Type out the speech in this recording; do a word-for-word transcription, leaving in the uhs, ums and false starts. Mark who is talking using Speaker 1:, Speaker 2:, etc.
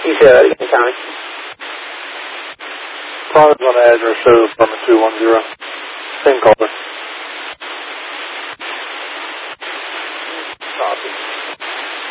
Speaker 1: You say that again, Tommy.
Speaker 2: Product on the address shows apartment two one zero. Same caller.
Speaker 1: Copy.